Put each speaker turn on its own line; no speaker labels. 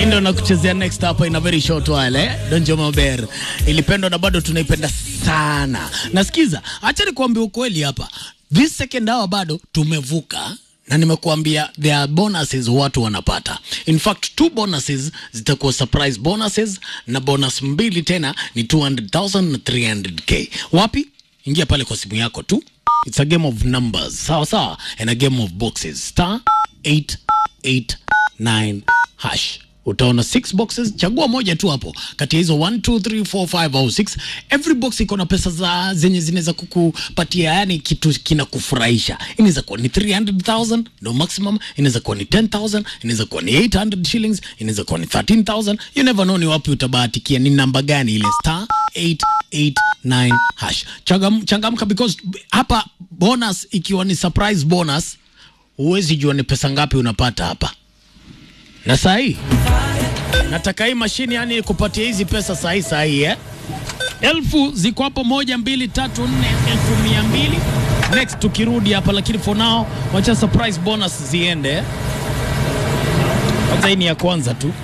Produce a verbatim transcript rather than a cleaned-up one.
Indo na kuchezea next hapa in a very short while eh? Donjo Maber. Ilipendwa na bado tunaipenda sana. Nasikiza, acha nikwambie ukweli hapa. This second hour bado tumevuka. Na nimekuambia there are bonuses watu wanapata. In fact, two bonuses zitakuwa surprise bonuses na bonus mbili tena ni two hundred thousand na three hundred K. Wapi? Ingia pale kwa simu yako tu. It's a game of numbers. Sawa sawa. And a game of boxes. Star eight eight nine hash. Utaona six boxes, chagua moja tu hapo. Kati ya hizo one, two, three, four, five au six. Every box iko na pesa za zenye zinaweza kukupatia, yani kitu kinakufurahisha. Inaweza kuwa ni three hundred thousand no maximum, inaweza kuwa ni ten thousand, inaweza kuwa ni eight hundred shillings, inaweza kuwa ni thirteen thousand. You never know ni wapi utabahatikia, ni namba gani ile. Star eight eight nine hash. Changam, changamka because hapa bonus ikiwa ni surprise bonus, huwezi jua ni pesa ngapi unapata hapa. Na sahi nataka hii mashini yani kupatia hizi pesa sahi sahi eh. Elfu ziko hapo moja, mbili, tatu, nne, elfu mia mbili. Next tukirudi hapa, lakini for now wacha surprise bonus ziende. Kwanza hii ni ya kwanza tu.